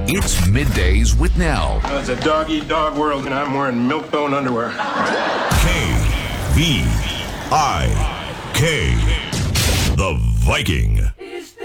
It's Middays with Nell. It's a dog-eat-dog world, and I'm wearing milk-bone underwear. KVIK, the Viking.